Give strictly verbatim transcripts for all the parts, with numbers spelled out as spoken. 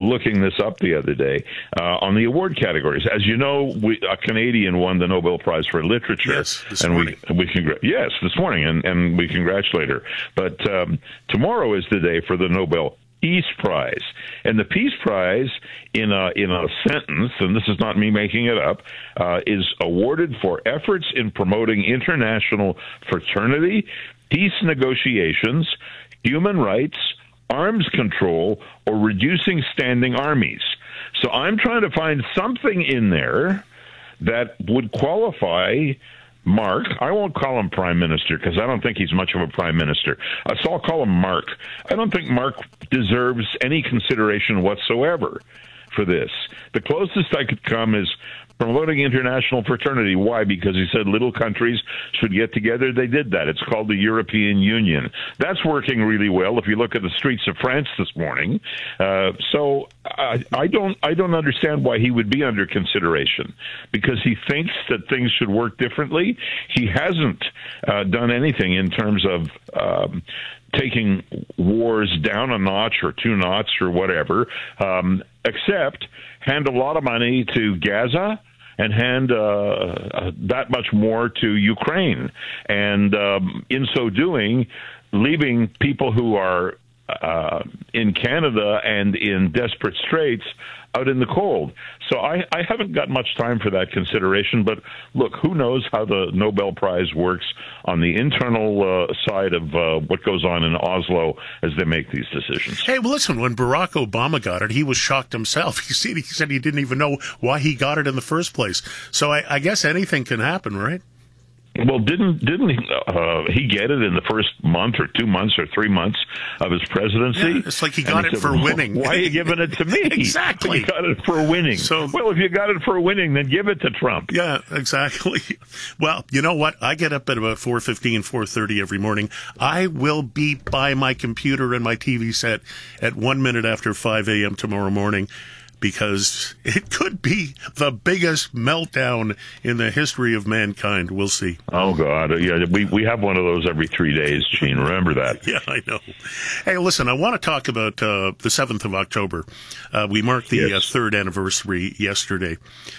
looking this up the other day uh, on the award categories. As you know, we, a Canadian won the Nobel Prize for Literature. Yes, this and morning. We, we congr- yes, this morning, and, and we congratulate her. But um, tomorrow is the day for the Nobel Peace Prize. And the Peace Prize, in a, in a sentence, and this is not me making it up, uh, is awarded for efforts in promoting international fraternity, peace negotiations, human rights, arms control, or reducing standing armies. So I'm trying to find something in there that would qualify Mark. I won't call him prime minister because I don't think he's much of a prime minister. Uh, so I'll call him Mark. I don't think Mark deserves any consideration whatsoever for this. The closest I could come is promoting international fraternity. Why? Because he said little countries should get together. They did that. It's called the European Union. That's working really well if you look at the streets of France this morning. Uh, so I, I don't I don't understand why he would be under consideration, because he thinks that things should work differently. He hasn't uh, done anything in terms of um, taking wars down a notch or two notch or whatever, um, except hand a lot of money to Gaza and hand uh, that much more to Ukraine. And um, in so doing, leaving people who are uh, in Canada and in desperate straits out in the cold. So I, I haven't got much time for that consideration. But look, who knows how the Nobel Prize works on the internal uh, side of uh, what goes on in Oslo as they make these decisions. Hey, well, listen, when Barack Obama got it, he was shocked himself. He said he, said he didn't even know why he got it in the first place. So I, I guess anything can happen, right? Well, didn't didn't he, uh, he get it in the first month or two months or three months of his presidency? Yeah, it's like he got he it said, for well, winning. Why are you giving it to me? Exactly. You got it for winning. So, well, if you got it for winning, then give it to Trump. Yeah, exactly. Well, you know what? I get up at about four fifteen, four thirty every morning. I will be by my computer and my T V set at one minute after five a.m. tomorrow morning, because it could be the biggest meltdown in the history of mankind. We'll see. Oh, God. Yeah, we, we have one of those every three days, Gene. Remember that. Yeah, I know. Hey, listen, I want to talk about uh, the seventh of October. Uh, we marked the yes. uh, third anniversary yesterday.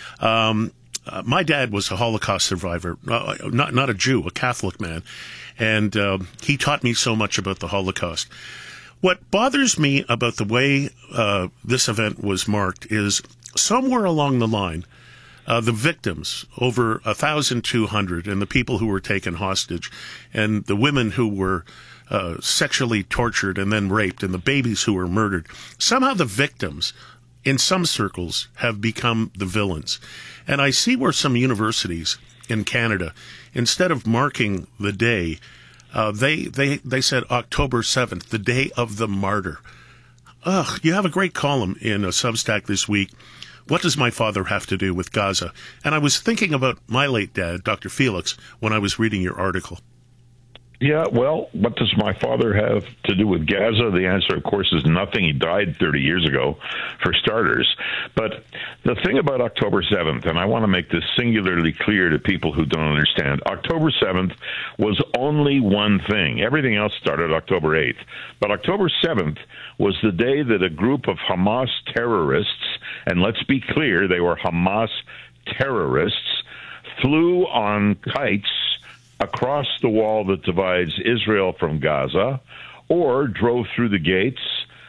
Um, uh, my dad was a Holocaust survivor, uh, not, not a Jew, a Catholic man. And uh, he taught me so much about the Holocaust. What bothers me about the way uh, this event was marked is somewhere along the line, uh, the victims, over one thousand two hundred, and the people who were taken hostage, and the women who were uh, sexually tortured and then raped, and the babies who were murdered, somehow the victims, in some circles, have become the villains. And I see where some universities in Canada, instead of marking the day, Uh, they, they, they said October seventh, the day of the martyr. Ugh, you have a great column in a Substack this week. What does my father have to do with Gaza? And I was thinking about my late dad, Doctor Felix, when I was reading your article. Yeah, well, what does my father have to do with Gaza? The answer, of course, is nothing. He died thirty years ago, for starters. But the thing about October seventh, and I want to make this singularly clear to people who don't understand, October seventh was only one thing. Everything else started October eighth. But October seventh was the day that a group of Hamas terrorists, and let's be clear, they were Hamas terrorists, flew on kites across the wall that divides Israel from Gaza, or drove through the gates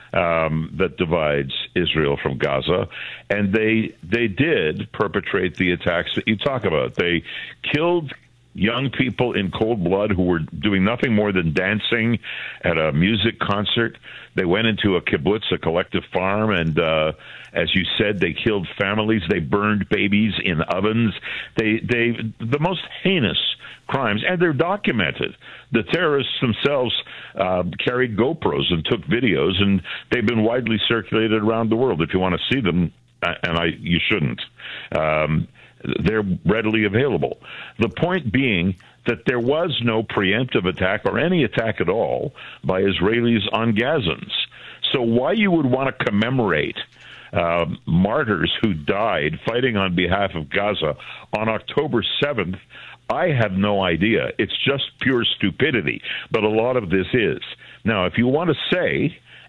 um, that divides Israel from Gaza, and they they did perpetrate the attacks that you talk about. They killed young people in cold blood who were doing nothing more than dancing at a music concert. They went into a kibbutz, a collective farm, and uh, as you said, they killed families. They burned babies in ovens. They, they, the most heinous crimes, and they're documented. The terrorists themselves uh, carried GoPros and took videos, and they've been widely circulated around the world. If you want to see them, and I, you shouldn't. Um, They're readily available. The point being that there was no preemptive attack or any attack at all by Israelis on Gazans. So why you would want to commemorate uh, martyrs who died fighting on behalf of Gaza on October seventh, I have no idea. It's just pure stupidity. But a lot of this is. Now, if you want to say,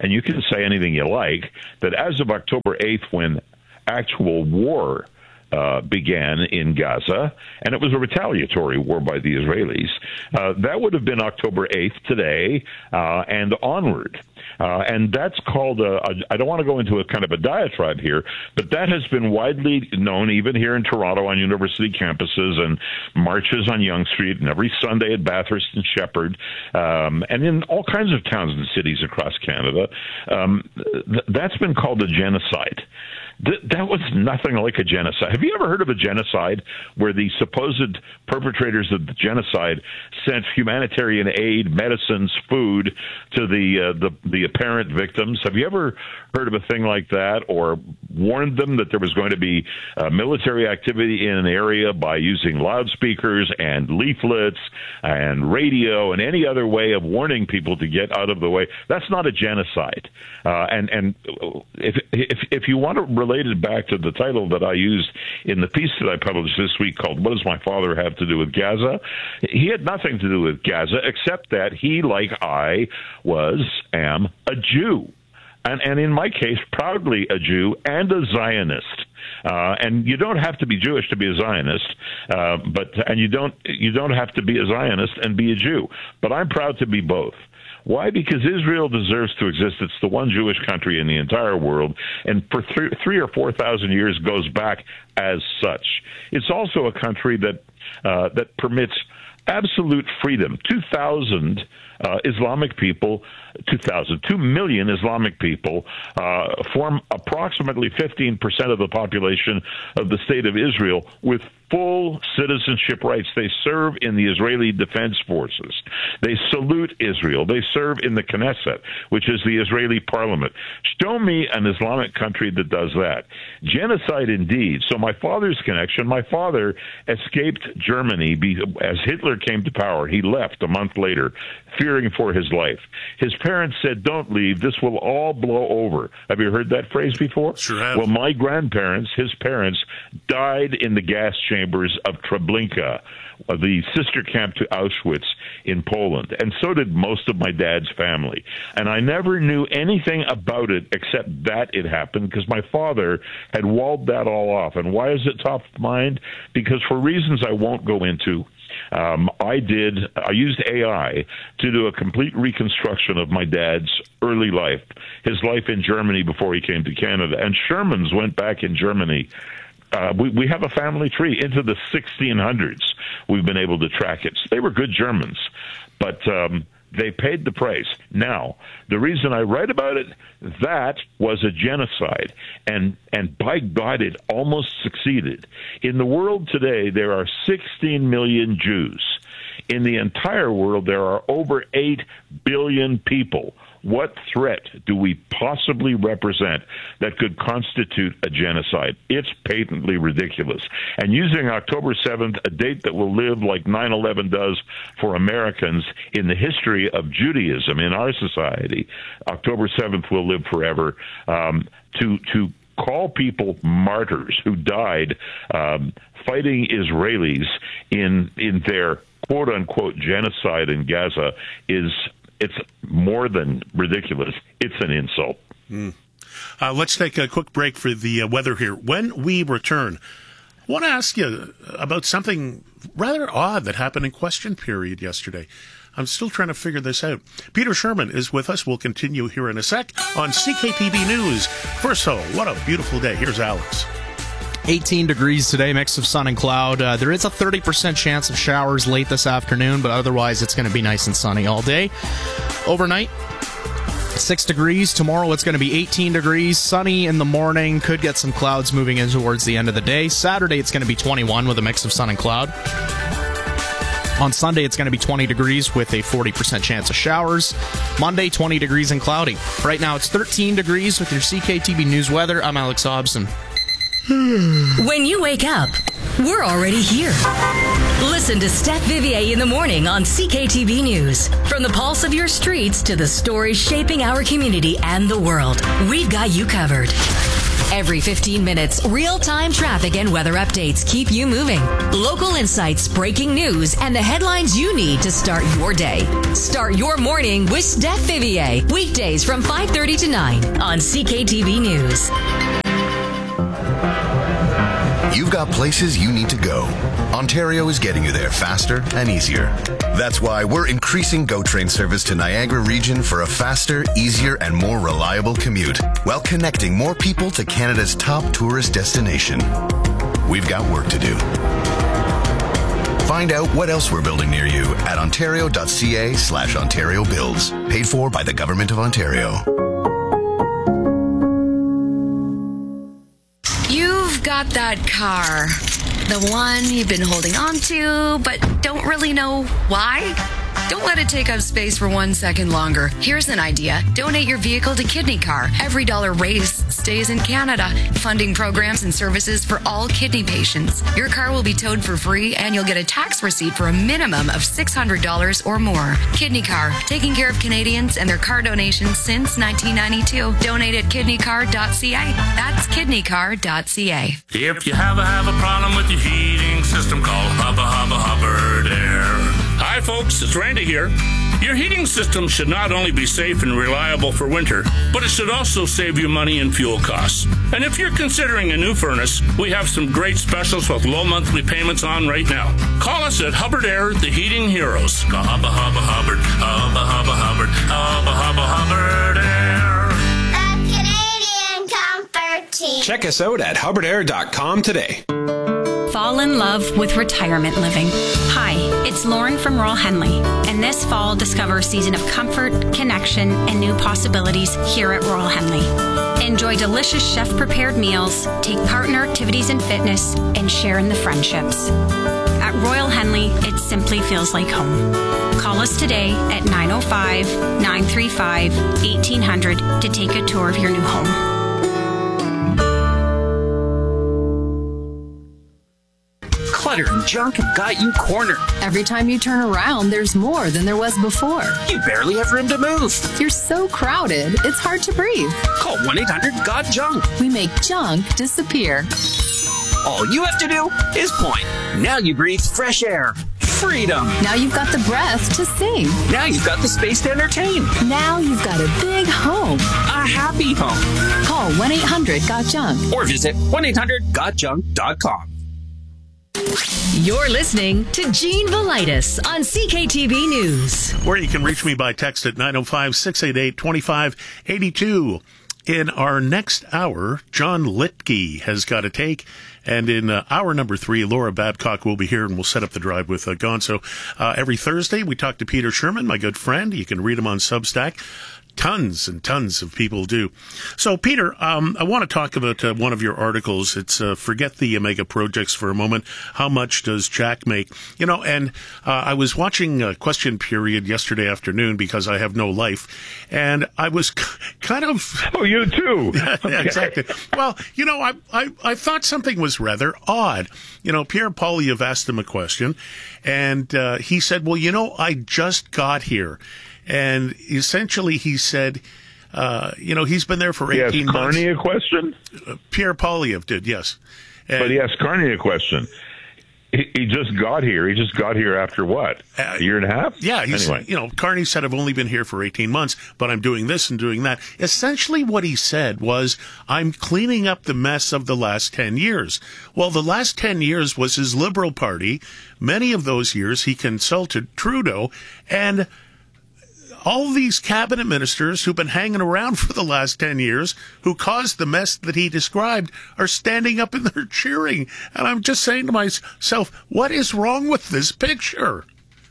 and you can say anything you like, that as of October eighth, when actual war Uh, began in Gaza, and it was a retaliatory war by the Israelis. Uh, that would have been October eighth today uh, and onward. Uh, and that's called, a, a, I don't want to go into a kind of a diatribe here, but that has been widely known even here in Toronto on university campuses and marches on Yonge Street and every Sunday at Bathurst and Shepherd um, and in all kinds of towns and cities across Canada. Um, th- that's been called a genocide. Th- that was nothing like a genocide. Have you ever heard of a genocide where the supposed perpetrators of the genocide sent humanitarian aid, medicines, food to the uh, the, the apparent victims? Have you ever heard of a thing like that, or warned them that there was going to be uh, military activity in an area by using loudspeakers and leaflets and radio and any other way of warning people to get out of the way? That's not a genocide. Uh, and and if, if if you want to relate it back to the title that I used in the piece that I published this week called "What Does My Father Have to Do with Gaza?" He had nothing to do with Gaza except that he, like I, was, am a Jew. And, and in my case, proudly a Jew and a Zionist. Uh, and you don't have to be Jewish to be a Zionist, uh, but and you don't you don't have to be a Zionist and be a Jew. But I'm proud to be both. Why? Because Israel deserves to exist. It's the one Jewish country in the entire world, and for th- three or four thousand years goes back as such. It's also a country that uh, that permits absolute freedom. Two thousand uh, Islamic people, two thousand, two million Islamic people uh, form approximately fifteen percent of the population of the state of Israel with full citizenship rights. They serve in the Israeli Defense Forces. They salute Israel. They serve in the Knesset, which is the Israeli parliament. Show me an Islamic country that does that. Genocide indeed. So my father's connection, my father escaped Germany as Hitler came to power. He left a month later, fearing for his life. His parents said, "Don't leave. This will all blow over." Have you heard that phrase before? Sure have. Well, my grandparents, his parents, died in the gas chambers of Treblinka, the sister camp to Auschwitz in Poland, and so did most of my dad's family. And I never knew anything about it except that it happened because my father had walled that all off. And why is it top of mind? Because for reasons I won't go into, Um, I did, I used A I to do a complete reconstruction of my dad's early life, his life in Germany before he came to Canada. And Shermans went back in Germany. Uh, we, we have a family tree into the sixteen hundreds. We've been able to track it. So they were good Germans, but um, they paid the price. Now, the reason I write about it, that was a genocide. And, and by God, it almost succeeded. In the world today, there are sixteen million Jews. In the entire world, there are over eight billion people. What threat do we possibly represent that could constitute a genocide? It's patently ridiculous. And using October seventh, a date that will live like nine eleven does for Americans in the history of Judaism in our society, October seventh will live forever, um, to to call people martyrs who died um, fighting Israelis in in their quote-unquote genocide in Gaza is... It's more than ridiculous. It's an insult. Mm. Uh, let's take a quick break for the uh, weather here. When we return, I want to ask you about something rather odd that happened in question period yesterday. I'm still trying to figure this out. Peter Sherman is with us. We'll continue here in a sec on C K T B News. First of all, what a beautiful day. Here's Alex. eighteen degrees today, mix of sun and cloud. Uh, there is a thirty percent chance of showers late this afternoon, but otherwise it's going to be nice and sunny all day. Overnight, six degrees. Tomorrow it's going to be eighteen degrees, sunny in the morning. Could get some clouds moving in towards the end of the day. Saturday it's going to be twenty-one with a mix of sun and cloud. On Sunday it's going to be twenty degrees with a forty percent chance of showers. Monday, twenty degrees and cloudy. Right now it's thirteen degrees with your C K T B News weather. I'm Alex Hobson. When you wake up, we're already here. Listen to Steph Vivier in the morning on C K T V News. From the pulse of your streets to the stories shaping our community and the world, we've got you covered. Every fifteen minutes, real-time traffic and weather updates keep you moving. Local insights, breaking news, and the headlines you need to start your day. Start your morning with Steph Vivier. Weekdays from five thirty to nine on C K T V News. You've got places you need to go. Ontario is getting you there faster and easier. That's why we're increasing GO Train service to Niagara region for a faster, easier, and more reliable commute, while connecting more people to Canada's top tourist destination. We've got work to do. Find out what else we're building near you at ontario.ca slash Ontario Builds. Paid for by the Government of Ontario. You've got that car. The one you've been holding on to, but don't really know why? Don't let it take up space for one second longer. Here's an idea. Donate your vehicle to Kidney Car. Every dollar raised stays in Canada, funding programs and services for all kidney patients. Your car will be towed for free, and you'll get a tax receipt for a minimum of six hundred dollars or more. Kidney Car, taking care of Canadians and their car donations since nineteen ninety-two. Donate at kidney car dot c a. That's kidney car dot c a. If you have a, have a problem with your heating system, call Hubba Hubba Hubbard Air. Hi folks, it's Randy here. Your heating system should not only be safe and reliable for winter, but it should also save you money in fuel costs. And if you're considering a new furnace, we have some great specials with low monthly payments on right now. Call us at Hubbard Air, the heating heroes. Call Hubba Hubba Hubbard, Hubba Hubba Hubbard, Hubba Hubba Hubbard Air. The Canadian Comfort Team. Check us out at hubbard air dot com today. Fall in love with retirement living. Hi, it's Lauren from Royal Henley, and this fall discover a season of comfort, connection, and new possibilities here at Royal Henley. Enjoy delicious chef-prepared meals, take part in our activities and fitness, and share in the friendships. At Royal Henley, it simply feels like home. Call us today at nine oh five, nine three five, eighteen hundred to take a tour of your new home. Clutter and junk have got you cornered. Every time you turn around, there's more than there was before. You barely have room to move. You're so crowded, it's hard to breathe. Call one eight hundred got junk. We make junk disappear. All you have to do is point. Now you breathe fresh air. Freedom. Now you've got the breath to sing. Now you've got the space to entertain. Now you've got a big home. A happy home. Call one eight hundred got junk. Or visit one eight hundred got junk dot com. You're listening to Gene Velitis on C K T V News. Where you can reach me by text at nine oh five, six eight eight, two five eight two. In our next hour, John Litke has got a take. And in uh, hour number three, Laura Babcock will be here and we'll set up the drive with uh, Gonzo. Uh, every Thursday, we talk to Peter Sherman, my good friend. You can read him on Substack. Tons and tons of people do. So, Peter, um, I want to talk about uh, one of your articles. It's uh, forget the Omega Projects for a moment. How much does Jack make? You know, and uh, I was watching uh, Question Period yesterday afternoon because I have no life, and I was c- kind of... Oh, you too. Yeah, exactly. Well, you know, I, I I thought something was rather odd. You know, Pierre Poilievre asked him a question, and uh, he said, well, you know, I just got here. And essentially, he said, uh, you know, he's been there for eighteen months. He asked months. Carney a question? Uh, Pierre Poilievre did, yes. And, but he asked Carney a question. He, he just got here. He just got here after what? Uh, a year and a half? Yeah. He's, anyway. You know, Carney said, I've only been here for eighteen months, but I'm doing this and doing that. Essentially, what he said was, I'm cleaning up the mess of the last ten years. Well, the last ten years was his Liberal Party. Many of those years, he consulted Trudeau, and all these cabinet ministers who've been hanging around for the last ten years, who caused the mess that he described, are standing up and they're cheering. And I'm just saying to myself, what is wrong with this picture?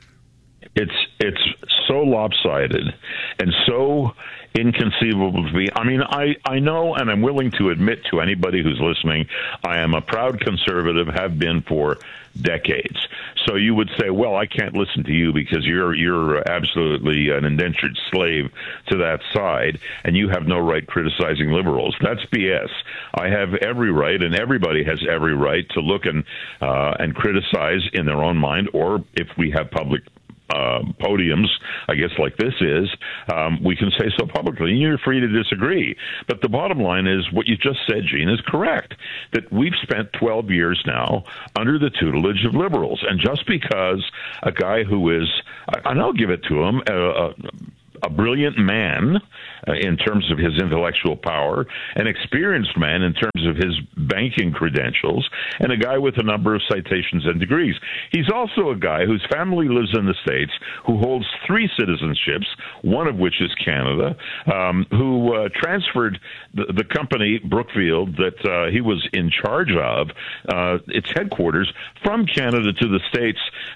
It's it's so lopsided and so inconceivable to me. I mean, I, I know, and I'm willing to admit to anybody who's listening, I am a proud conservative, have been for decades. So you would say, well, I can't listen to you because you're you're absolutely an indentured slave to that side, and you have no right criticizing liberals. That's B S. I have every right, and everybody has every right to look and uh, and criticize in their own mind, or if we have public uh, podiums, I guess like this is, um, we can say so publicly. You're free to disagree. But the bottom line is what you just said, Gene, is correct, that we've spent twelve years now under the tutelage of liberals. And just because a guy who is, and I'll give it to him, uh, a brilliant man uh, in terms of his intellectual power, an experienced man in terms of his banking credentials, and a guy with a number of citations and degrees. He's also a guy whose family lives in the States, who holds three citizenships, one of which is Canada, um, who uh, transferred the, the company, Brookfield, that uh, he was in charge of, uh, its headquarters, from Canada to the States,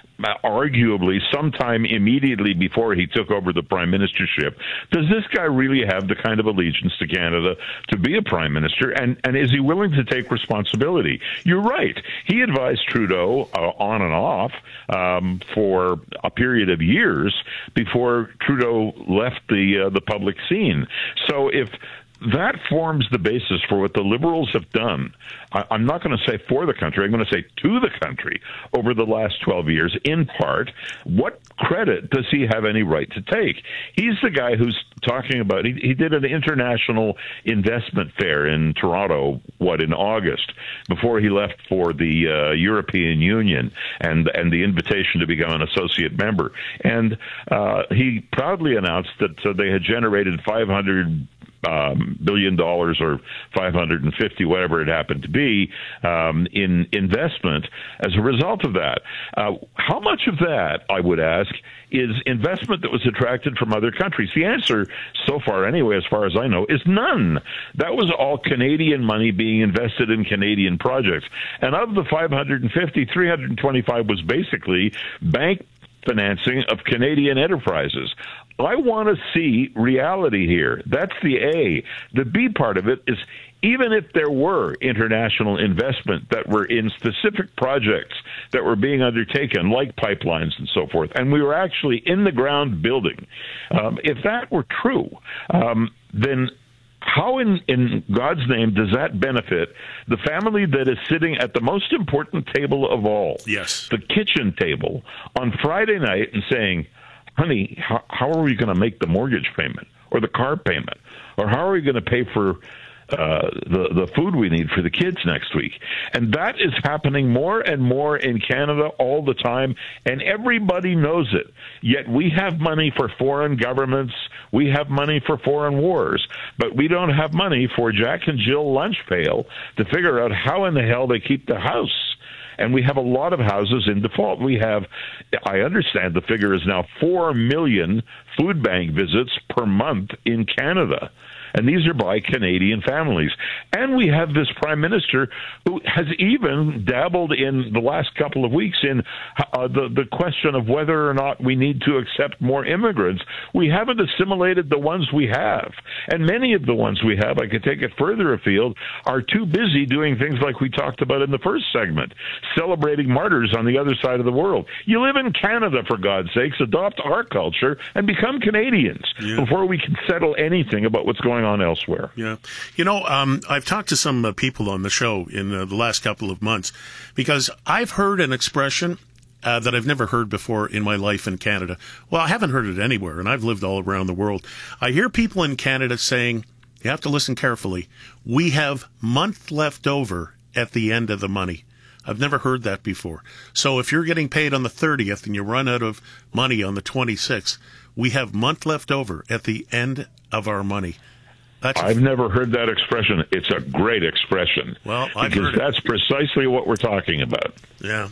arguably sometime immediately before he took over the prime ministership. Does this guy really have the kind of allegiance to Canada to be a prime minister? And, and is he willing to take responsibility? You're right. He advised Trudeau uh, on and off um, for a period of years before Trudeau left the uh, the public scene. So if that forms the basis for what the Liberals have done, I'm not going to say for the country, I'm going to say to the country over the last twelve years, in part, what credit does he have any right to take? He's the guy who's talking about, he, he did an international investment fair in Toronto, what, in August, before he left for the uh, European Union and, and the invitation to become an associate member. And uh, he proudly announced that uh, they had generated five hundred Um, billion dollars or five hundred fifty, whatever it happened to be, um, in investment as a result of that. Uh, how much of that, I would ask, is investment that was attracted from other countries? The answer, so far anyway, as far as I know, is none. That was all Canadian money being invested in Canadian projects. And of the five hundred fifty, three hundred twenty-five was basically bank financing of Canadian enterprises. I want to see reality here. That's the A. The B part of it is, even if there were international investment that were in specific projects that were being undertaken, like pipelines and so forth, and we were actually in the ground building, um, if that were true, um, then how in, in God's name does that benefit the family that is sitting at the most important table of all, yes, the kitchen table, on Friday night and saying, honey, how, how are we going to make the mortgage payment or the car payment? Or how are we going to pay for uh, the, the food we need for the kids next week? And that is happening more and more in Canada all the time, and everybody knows it. Yet we have money for foreign governments, we have money for foreign wars, but we don't have money for Jack and Jill lunch pail to figure out how in the hell they keep the house. And we have a lot of houses in default. We have, I understand the figure is now four million food bank visits per month in Canada. And these are by Canadian families. And we have this prime minister who has even dabbled in the last couple of weeks in uh, the, the question of whether or not we need to accept more immigrants. We haven't assimilated the ones we have. And many of the ones we have, I could take it further afield, are too busy doing things like we talked about in the first segment, celebrating martyrs on the other side of the world. You live in Canada, for God's sakes. Adopt our culture and become Canadians yeah. before we can settle anything about what's going on elsewhere. Yeah. You know, um, I've talked to some uh, people on the show in uh, the last couple of months because I've heard an expression uh, that I've never heard before in my life in Canada. Well, I haven't heard it anywhere, and I've lived all around the world. I hear people in Canada saying, you have to listen carefully, we have month left over at the end of the money. I've never heard that before. So if you're getting paid on the thirtieth and you run out of money on the twenty-sixth, we have month left over at the end of our money. That's I've never heard that expression. It's a great expression. Well, I've because heard it. That's precisely what we're talking about. Yeah.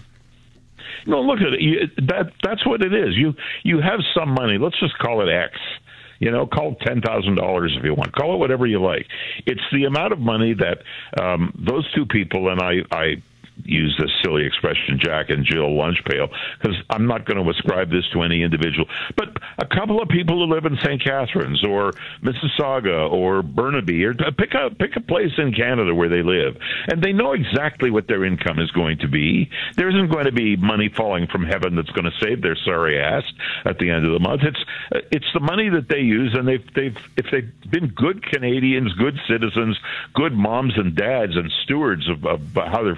No, look at it. You, that that's what it is. You you have some money. Let's just call it X. You know, call it ten thousand dollars if you want. Call it whatever you like. It's the amount of money that um, those two people, and I, I use this silly expression, Jack and Jill lunch pail, because I'm not going to ascribe this to any individual, but a couple of people who live in Saint Catharines or Mississauga or Burnaby, or pick a pick a place in Canada where they live, and they know exactly what their income is going to be. There isn't going to be money falling from heaven that's going to save their sorry ass at the end of the month. It's it's the money that they use, and they've they've if they've been good Canadians, good citizens, good moms and dads, and stewards of, of how their family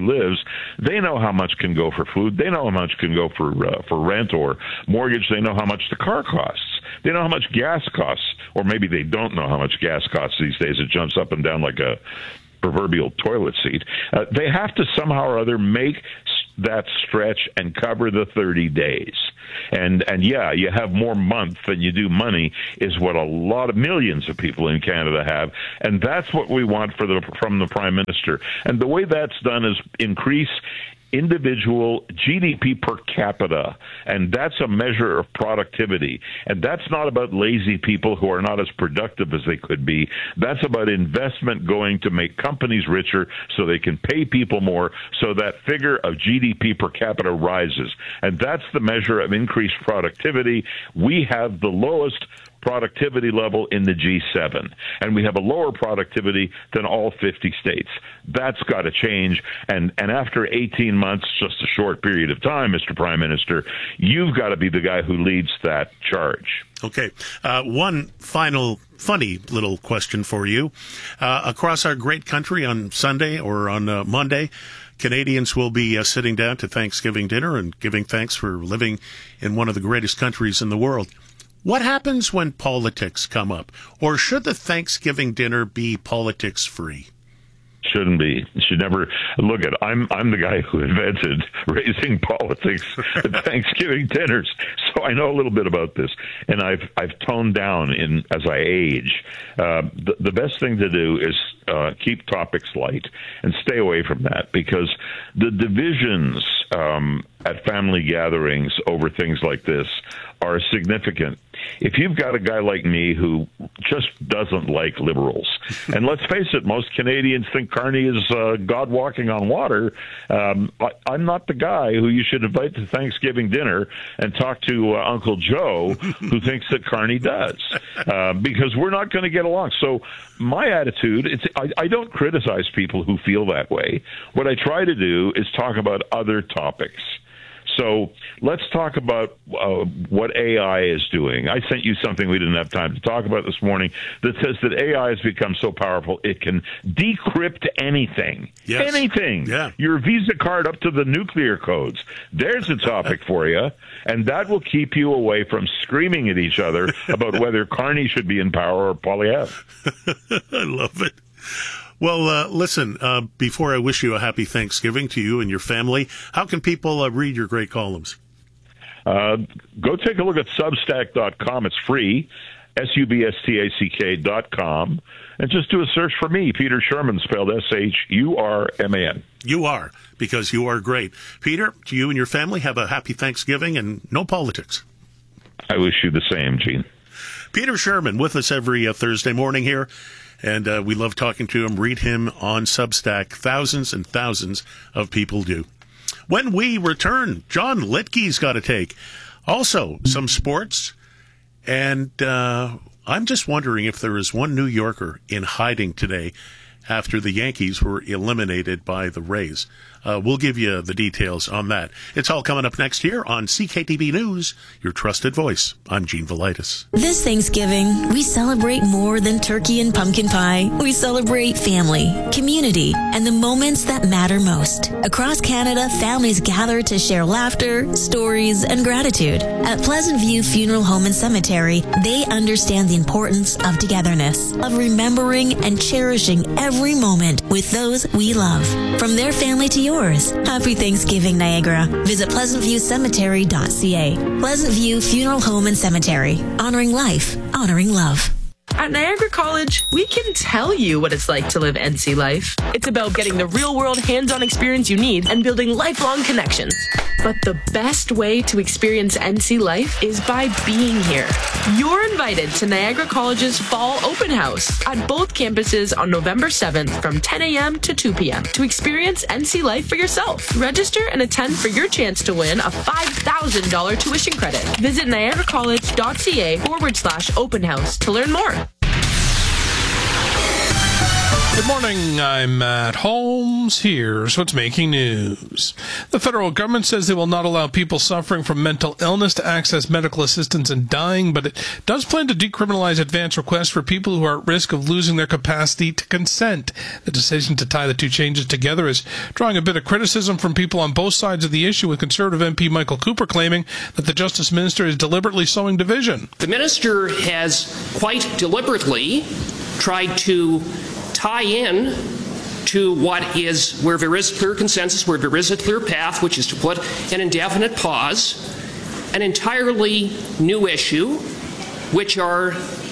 lives, they know how much can go for food. They know how much can go for uh, for rent or mortgage. They know how much the car costs. They know how much gas costs, or maybe they don't know how much gas costs these days. It jumps up and down like a proverbial toilet seat. Uh, they have to somehow or other make that stretch and cover the thirty days. And and yeah, you have more month than you do money is what a lot of millions of people in Canada have, and that's what we want for the from the Prime Minister. And the way that's done is increase individual G D P per capita, and that's a measure of productivity. And that's not about lazy people who are not as productive as they could be. That's about investment going to make companies richer so they can pay people more, so that figure of G D P per capita rises. And that's the measure of increased productivity. We have the lowest productivity level in the G seven, and we have a lower productivity than all fifty states. That's got to change, and and after eighteen months, just a short period of time, Mister Prime Minister, you've got to be the guy who leads that charge. Okay. Uh, one final funny little question for you. Uh, across our great country on Sunday or on uh, Monday, Canadians will be uh, sitting down to Thanksgiving dinner and giving thanks for living in one of the greatest countries in the world. What happens when politics come up? Or should the Thanksgiving dinner be politics-free? Shouldn't be. Should never. Look at. I'm I'm the guy who invented raising politics at Thanksgiving dinners, so I know a little bit about this. And I've I've toned down in as I age. Uh, the, the best thing to do is uh, keep topics light and stay away from that, because the divisions um, at family gatherings over things like this are significant. If you've got a guy like me who just doesn't like liberals, and let's face it, most Canadians think Carney is uh, God walking on water, um, I, I'm not the guy who you should invite to Thanksgiving dinner and talk to uh, Uncle Joe, who thinks that Carney does, uh, because we're not going to get along. So my attitude, it's, I, I don't criticize people who feel that way. What I try to do is talk about other topics. So let's talk about uh, what A I is doing. I sent you something we didn't have time to talk about this morning that says that A I has become so powerful it can decrypt anything. Yes. Anything. Yeah. Your Visa card up to the nuclear codes. There's a topic for you, and that will keep you away from screaming at each other about whether Carney should be in power or Poilievre. I love it. Well, uh, listen, uh, before I wish you a happy Thanksgiving to you and your family, how can people uh, read your great columns? Uh, go take a look at substack dot com. It's free, S U B S T A C K dot com, and just do a search for me, Peter Shurman, spelled S H U R M A N. You are, because you are great. Peter, to you and your family, have a happy Thanksgiving and no politics. I wish you the same, Gene. Peter Shurman with us every uh, Thursday morning here. And uh, we love talking to him. Read him on Substack. Thousands and thousands of people do. When we return, John Litke's got a take. Also, some sports. And uh, I'm just wondering if there is one New Yorker in hiding today after the Yankees were eliminated by the Rays. Uh, we'll give you the details on that. It's all coming up next here on C K T B News, your trusted voice. I'm Gene Velitis. This Thanksgiving, we celebrate more than turkey and pumpkin pie. We celebrate family, community, and the moments that matter most. Across Canada, families gather to share laughter, stories, and gratitude. At Pleasant View Funeral Home and Cemetery, they understand the importance of togetherness, of remembering and cherishing every moment with those we love. From their family to yours. Happy Thanksgiving, Niagara. Visit pleasant view cemetery dot c a. Pleasant View Funeral Home and Cemetery. Honoring life, honoring love. At Niagara College, we can tell you what it's like to live N C life. It's about getting the real-world hands-on experience you need and building lifelong connections. But the best way to experience N C life is by being here. You're invited to Niagara College's Fall Open House at both campuses on November seventh from ten a.m. to two p.m. to experience N C life for yourself. Register and attend for your chance to win a five thousand dollars tuition credit. Visit niagara college dot c a forward slash open house to learn more. Good morning, I'm Matt Holmes. Here's what's making news. The federal government says they will not allow people suffering from mental illness to access medical assistance and dying, but it does plan to decriminalize advance requests for people who are at risk of losing their capacity to consent. The decision to tie the two changes together is drawing a bit of criticism from people on both sides of the issue, with Conservative M P Michael Cooper claiming that the Justice Minister is deliberately sowing division. The Minister has quite deliberately tried to tie in to what is, where there is clear consensus, where there is a clear path, which is to put an indefinite pause, an entirely new issue, which are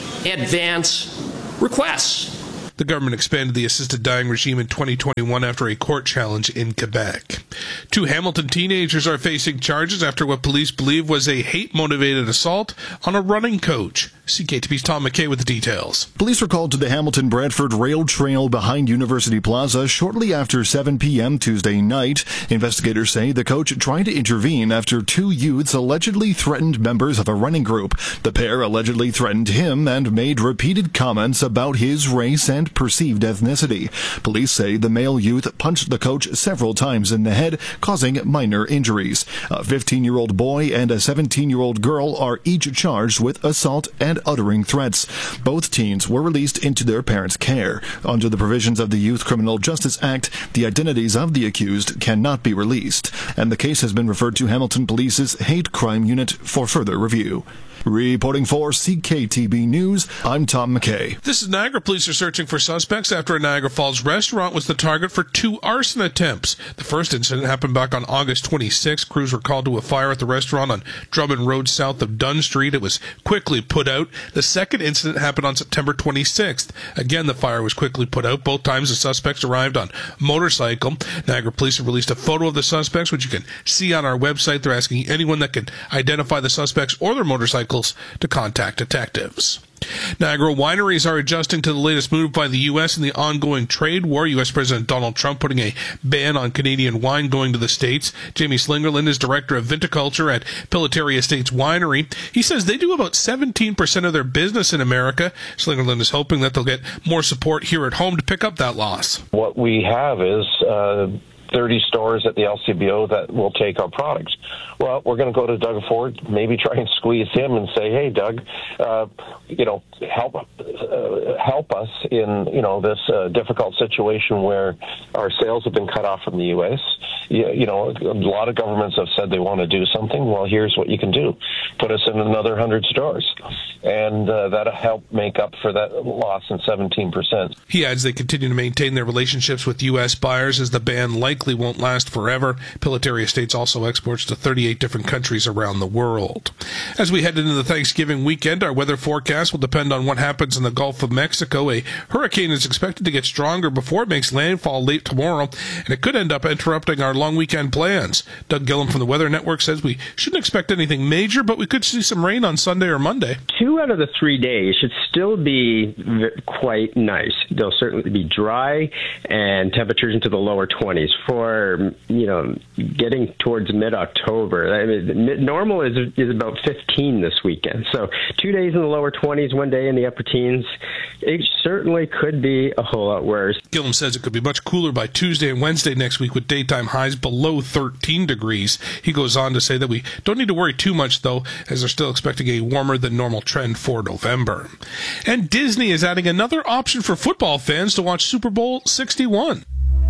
advance requests. The government expanded the assisted dying regime in twenty twenty-one after a court challenge in Quebec. Two Hamilton teenagers are facing charges after what police believe was a hate-motivated assault on a running coach. C K T V's Tom McKay with the details. Police were called to the Hamilton-Bradford Rail Trail behind University Plaza shortly after seven p.m. Tuesday night. Investigators say the coach tried to intervene after two youths allegedly threatened members of a running group. The pair allegedly threatened him and made repeated comments about his race and perceived ethnicity. Police say the male youth punched the coach several times in the head, causing minor injuries. A fifteen-year-old boy and a seventeen-year-old girl are each charged with assault and uttering threats. Both teens were released into their parents' care. Under the provisions of the Youth Criminal Justice Act, the identities of the accused cannot be released, and the case has been referred to Hamilton Police's Hate Crime Unit for further review. Reporting for C K T B News, I'm Tom McKay. This is Niagara. Police are searching for suspects after a Niagara Falls restaurant was the target for two arson attempts. The first incident happened back on August twenty-sixth. Crews were called to a fire at the restaurant on Drummond Road south of Dunn Street. It was quickly put out. The second incident happened on September twenty-sixth. Again, the fire was quickly put out. Both times the suspects arrived on motorcycle. Niagara Police have released a photo of the suspects, which you can see on our website. They're asking anyone that can identify the suspects or their motorcycles to contact detectives. Niagara wineries are adjusting to the latest move by the U S in the ongoing trade war. U S President Donald Trump putting a ban on Canadian wine going to the States. Jamie Slingerland is director of viticulture at Pilotary Estates Winery. He says they do about seventeen percent of their business in America. Slingerland is hoping that they'll get more support here at home to pick up that loss. What we have is uh, thirty stores at the L C B O that will take our products. Well, we're going to go to Doug Ford, maybe try and squeeze him and say, hey, Doug, uh, you know, help uh, help us in, you know, this uh, difficult situation where our sales have been cut off from the U S. You, you know, a lot of governments have said they want to do something. Well, here's what you can do. Put us in another one hundred stores. And uh, that'll help make up for that loss in seventeen percent. He adds they continue to maintain their relationships with U S buyers as the ban likely won't last forever. Pilotary Estates also exports to thirty-eight different countries around the world. As we head into the Thanksgiving weekend, our weather forecast will depend on what happens in the Gulf of Mexico. A hurricane is expected to get stronger before it makes landfall late tomorrow, and it could end up interrupting our long weekend plans. Doug Gillum from the Weather Network says we shouldn't expect anything major, but we could see some rain on Sunday or Monday. Two out of the three days should still be quite nice. They'll certainly be dry and temperatures into the lower twenties. For, you know, getting towards mid-October, I mean, normal is is about fifteen this weekend. So two days in the lower twenties, one day in the upper teens. It certainly could be a whole lot worse. Gillum says it could be much cooler by Tuesday and Wednesday next week with daytime highs below thirteen degrees. He goes on to say that we don't need to worry too much, though, as they're still expecting a warmer than normal trend for November. And Disney is adding another option for football fans to watch Super Bowl sixty-one.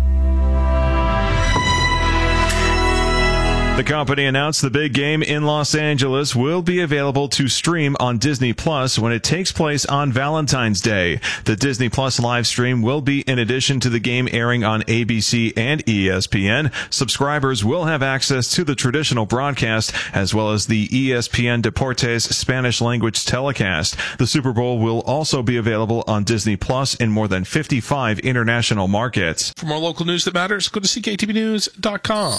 The company announced the big game in Los Angeles will be available to stream on Disney Plus when it takes place on Valentine's Day. The Disney Plus live stream will be in addition to the game airing on A B C and E S P N. Subscribers will have access to the traditional broadcast as well as the E S P N Deportes Spanish language telecast. The Super Bowl will also be available on Disney Plus in more than fifty-five international markets. For more local news that matters, go to C K T V news dot com.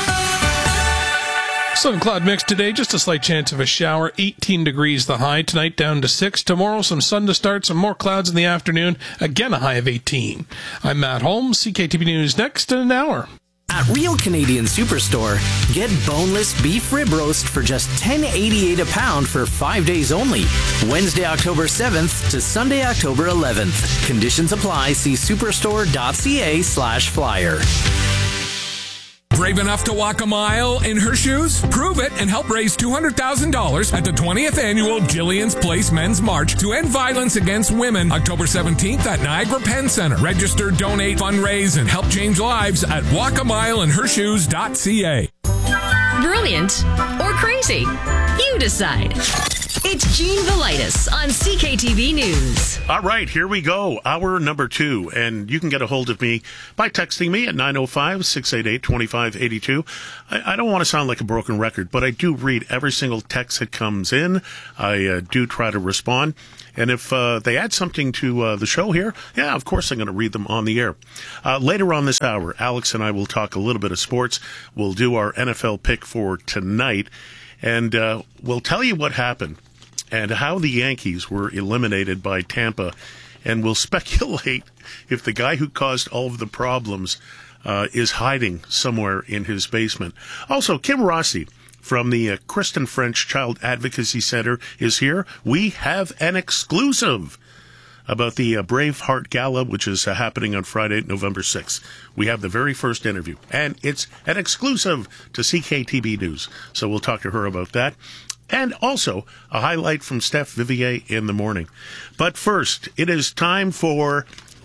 Sun and cloud mix today, just a slight chance of a shower, eighteen degrees the high, tonight down to six. Tomorrow some sun to start, some more clouds in the afternoon, again a high of eighteen. I'm Matt Holmes, C K T V News next in an hour. At Real Canadian Superstore, get boneless beef rib roast for just ten eighty-eight a pound for five days only. Wednesday, October seventh to Sunday, October eleventh. Conditions apply. See superstore.ca slash flyer. Brave enough to walk a mile in her shoes? Prove it and help raise two hundred thousand dollars at the twentieth Annual Gillian's Place Men's March to End Violence Against Women, October seventeenth at Niagara Penn Center. Register, donate, fundraise, and help change lives at walk a mile in her shoes dot c a. Brilliant or crazy? You decide. It's Gene Velitis on C K T V News. All right, here we go. Hour number two. And you can get a hold of me by texting me at nine oh five, six eight eight, two five eight two. I, I don't want to sound like a broken record, but I do read every single text that comes in. I uh, do try to respond. And if uh, they add something to uh, the show here, yeah, of course I'm going to read them on the air. Uh, later on this hour, Alex and I will talk a little bit of sports. We'll do our N F L pick for tonight. And uh, we'll tell you what happened and how the Yankees were eliminated by Tampa. And we'll speculate if the guy who caused all of the problems uh, is hiding somewhere in his basement. Also, Kim Rossi from the uh, Kristen French Child Advocacy Center is here. We have an exclusive about the uh, Braveheart Gala, which is uh, happening on Friday, November sixth. We have the very first interview, and it's an exclusive to C K T V News. So we'll talk to her about that. And also a highlight from Steph Vivier in the morning. But first, it is time for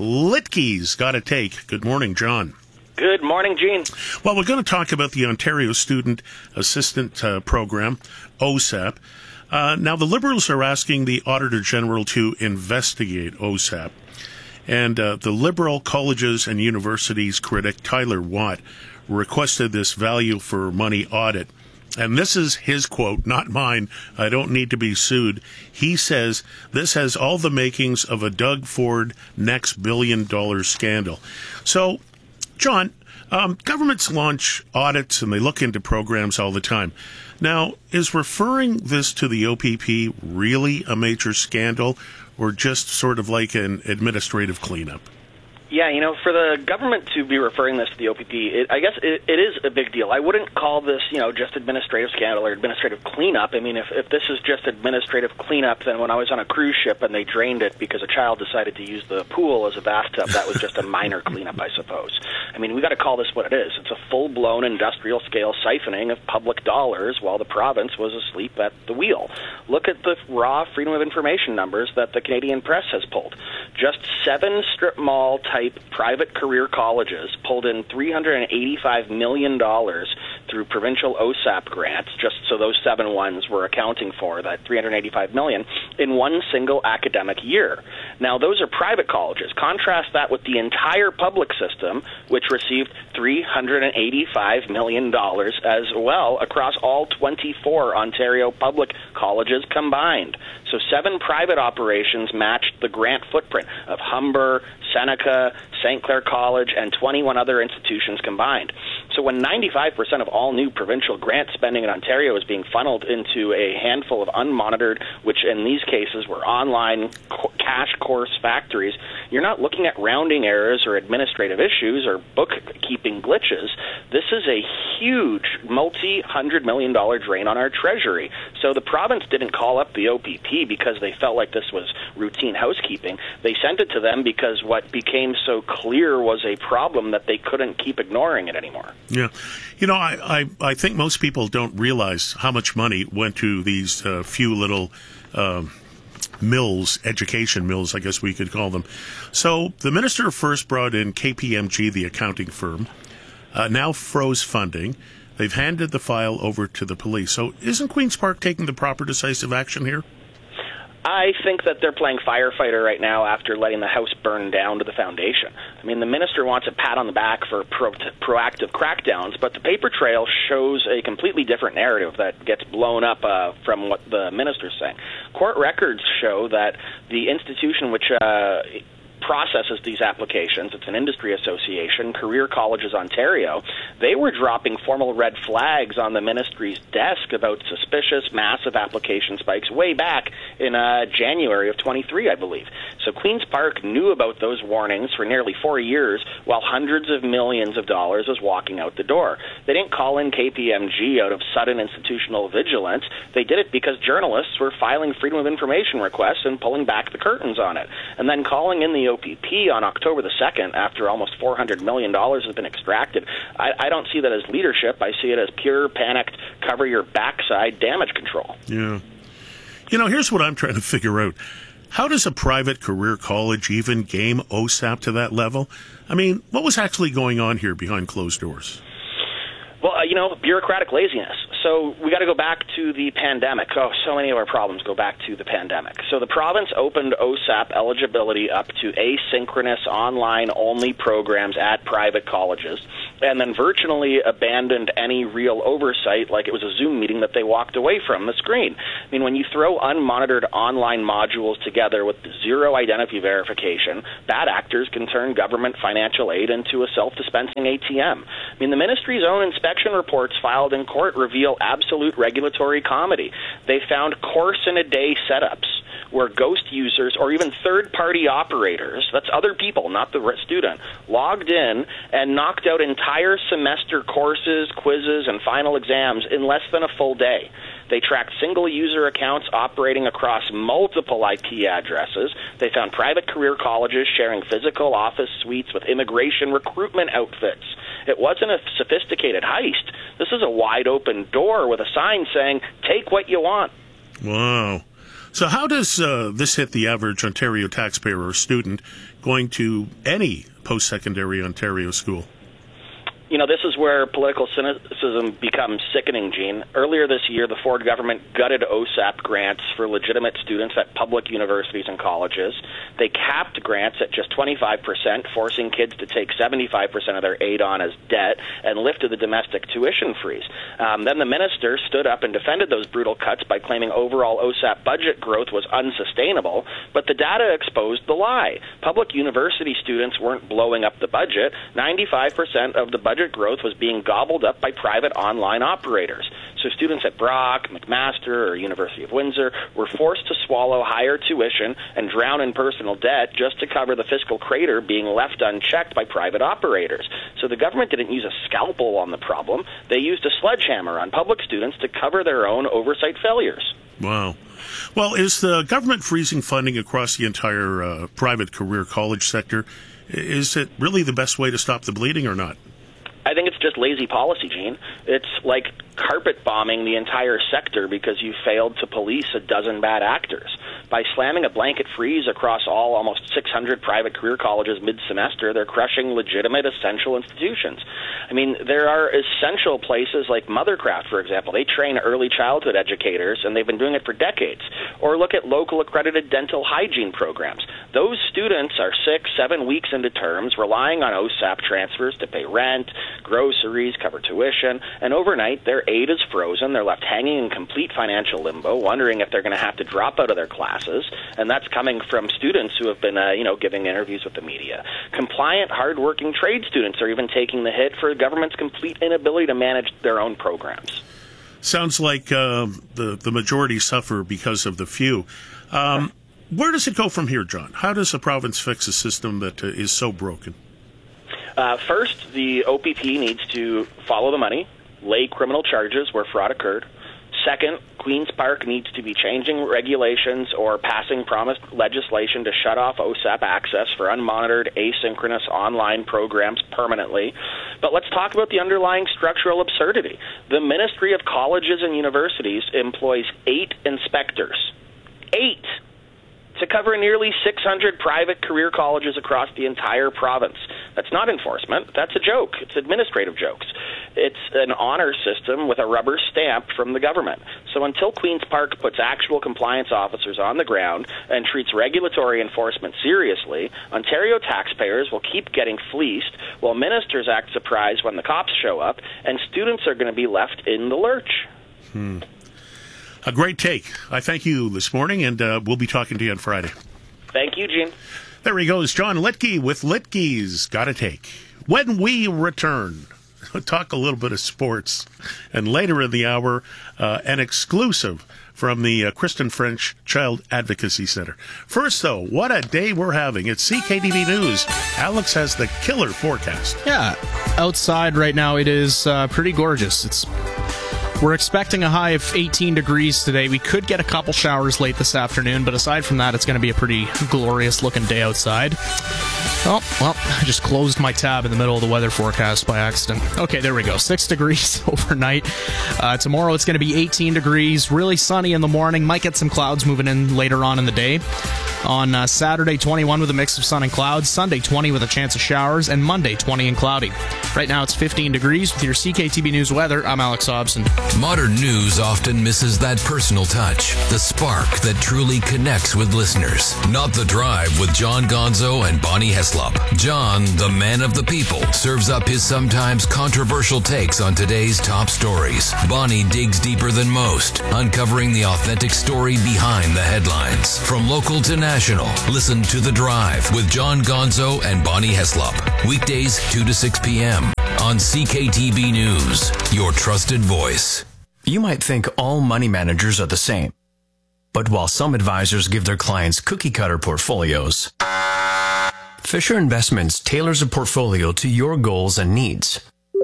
Litke's Gotta Take. Good morning, John. Good morning, Gene. Well, we're going to talk about the Ontario Student Assistant uh, Program, O S A P. Uh, now, the Liberals are asking the Auditor General to investigate O S A P. And uh, the Liberal Colleges and Universities critic, Tyler Watt, requested this value for money audit. And this is his quote, not mine. I don't need to be sued. He says, this has all the makings of a Doug Ford next billion dollar scandal. So, John, um, governments launch audits and they look into programs all the time. Now, is referring this to the O P P really a major scandal or just sort of like an administrative cleanup? Yeah, you know, for the government to be referring this to the O P P, it, I guess it, it is a big deal. I wouldn't call this, you know, just administrative scandal or administrative cleanup. I mean, if, if this is just administrative cleanup, then when I was on a cruise ship and they drained it because a child decided to use the pool as a bathtub, that was just a minor cleanup, I suppose. I mean, we got to call this what it is. It's a full-blown industrial-scale siphoning of public dollars while the province was asleep at the wheel. Look at the raw Freedom of Information numbers that the Canadian Press has pulled. Just seven strip mall-type private career colleges pulled in three hundred eighty-five million dollars through provincial O S A P grants, just so those seven ones were accounting for that three hundred eighty-five million dollars in one single academic year. Now, those are private colleges. Contrast that with the entire public system, which received three hundred eighty-five million dollars as well across all twenty-four Ontario public colleges combined. So seven private operations matched the grant footprint of Humber, Seneca, Saint Clair College, and twenty-one other institutions combined. So when ninety-five percent of all new provincial grant spending in Ontario is being funneled into a handful of unmonitored, which in these cases were online co- cash course factories, you're not looking at rounding errors or administrative issues or bookkeeping glitches. This is a huge multi-hundred million dollar drain on our treasury. So the province didn't call up the O P P because they felt like this was routine housekeeping. They sent it to them because what became so clear was a problem that they couldn't keep ignoring it anymore. Yeah. You know, I, I, I think most people don't realize how much money went to these uh, few little uh, mills, education mills, I guess we could call them. So the minister first brought in K P M G, the accounting firm, uh, now froze funding. They've handed the file over to the police. So isn't Queen's Park taking the proper decisive action here? I think that they're playing firefighter right now after letting the house burn down to the foundation. I mean, the minister wants a pat on the back for pro- proactive crackdowns, but the paper trail shows a completely different narrative that gets blown up uh, from what the minister's saying. Court records show that the institution which uh, processes these applications, it's an industry association, Career Colleges Ontario, they were dropping formal red flags on the ministry's desk about suspicious, massive application spikes way back in uh, January of twenty-three, I believe. So Queen's Park knew about those warnings for nearly four years while hundreds of millions of dollars was walking out the door. They didn't call in K P M G out of sudden institutional vigilance. They did it because journalists were filing Freedom of Information requests and pulling back the curtains on it. And then calling in the O P P on October the second after almost four hundred million dollars has been extracted. I, I don't see that as leadership. I see it as pure, panicked, cover your backside damage control. Yeah. You know, here's what I'm trying to figure out. How does a private career college even game O S A P to that level? I mean, what was actually going on here behind closed doors? Well, uh, you know, bureaucratic laziness. So we got to go back to the pandemic. Oh, so many of our problems go back to the pandemic. So the province opened O S A P eligibility up to asynchronous, online-only programs at private colleges, and then virtually abandoned any real oversight, like it was a Zoom meeting that they walked away from the screen. I mean, when you throw unmonitored online modules together with zero identity verification, bad actors can turn government financial aid into a self-dispensing A T M. I mean, the ministry's own inspection reports filed in court reveal absolute regulatory comedy. They found course-in-a-day setups where ghost users or even third-party operators, that's other people, not the student, logged in and knocked out entire semester courses, quizzes, and final exams in less than a full day. They tracked single-user accounts operating across multiple I P addresses. They found private career colleges sharing physical office suites with immigration recruitment outfits. It wasn't a sophisticated heist. This is a wide-open door with a sign saying, take what you want. Wow. So how does uh, this hit the average Ontario taxpayer or student going to any post-secondary Ontario school? You know, this is where political cynicism becomes sickening, Gene. Earlier this year, the Ford government gutted O S A P grants for legitimate students at public universities and colleges. They capped grants at just twenty-five percent, forcing kids to take seventy-five percent of their aid on as debt, and lifted the domestic tuition freeze. Um, then the minister stood up and defended those brutal cuts by claiming overall O S A P budget growth was unsustainable, but the data exposed the lie. Public university students weren't blowing up the budget. ninety-five percent of the budget growth was being gobbled up by private online operators. So students at Brock, McMaster, or University of Windsor were forced to swallow higher tuition and drown in personal debt just to cover the fiscal crater being left unchecked by private operators. So the government didn't use a scalpel on the problem. They used a sledgehammer on public students to cover their own oversight failures. Wow. Well, is the government freezing funding across the entire uh, private career college sector, is it really the best way to stop the bleeding or not? I think it's just lazy policy, Gene. It's like carpet bombing the entire sector because you failed to police a dozen bad actors. By slamming a blanket freeze across all almost six hundred private career colleges mid-semester, they're crushing legitimate, essential institutions. I mean, there are essential places like Mothercraft, for example. They train early childhood educators, and they've been doing it for decades. Or look at local accredited dental hygiene programs. Those students are six, seven weeks into terms, relying on O S A P transfers to pay rent, groceries, cover tuition, and overnight their aid is frozen. They're left hanging in complete financial limbo, wondering if they're going to have to drop out of their classes, and that's coming from students who have been, uh, you know, giving interviews with the media. Compliant, hardworking trade students are even taking the hit for the government's complete inability to manage their own programs. Sounds like uh, the, the majority suffer because of the few. Um, where does it go from here, John? How does the province fix a system that uh, is so broken? Uh, first, the O P P needs to follow the money, lay criminal charges where fraud occurred. Second, Queen's Park needs to be changing regulations or passing promised legislation to shut off O S A P access for unmonitored asynchronous online programs permanently. But let's talk about the underlying structural absurdity. The Ministry of Colleges and Universities employs eight inspectors. Eight! To cover nearly six hundred private career colleges across the entire province. That's not enforcement. That's a joke. It's administrative jokes. It's an honor system with a rubber stamp from the government. So until Queen's Park puts actual compliance officers on the ground and treats regulatory enforcement seriously, Ontario taxpayers will keep getting fleeced while ministers act surprised when the cops show up, and students are going to be left in the lurch. Hmm. A great take. I thank you this morning, and uh, we'll be talking to you on Friday. Thank you, Gene. There he goes, John Litke with Litke's Gotta Take. When we return, we'll talk a little bit of sports. And later in the hour, uh, an exclusive from the uh, Kristen French Child Advocacy Center. First, though, what a day we're having. It's C K T V News. Alex has the killer forecast. Yeah, outside right now it is uh, pretty gorgeous. It's We're expecting a high of eighteen degrees today. We could get a couple showers late this afternoon, but aside from that, it's going to be a pretty glorious-looking day outside. Oh, well, I just closed my tab in the middle of the weather forecast by accident. Okay, there we go. Six degrees overnight. Uh, tomorrow it's going to be eighteen degrees. Really sunny in the morning. Might get some clouds moving in later on in the day. On uh, Saturday, twenty-one with a mix of sun and clouds. Sunday, twenty with a chance of showers. And Monday, twenty and cloudy. Right now, it's fifteen degrees. With your C K T V News weather, I'm Alex Hobson. Modern news often misses that personal touch, the spark that truly connects with listeners. Not The Drive with John Gonzo and Bonnie Heslop. John, the man of the people, serves up his sometimes controversial takes on today's top stories. Bonnie digs deeper than most, uncovering the authentic story behind the headlines. From local to national, listen to The Drive with John Gonzo and Bonnie Heslop. Weekdays two to six p.m. on C K T V News, your trusted voice. You might think all money managers are the same. But while some advisors give their clients cookie-cutter portfolios, Fisher Investments tailors a portfolio to your goals and needs.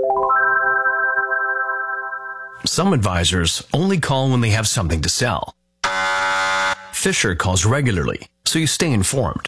Some advisors only call when they have something to sell. Fisher calls regularly, so you stay informed.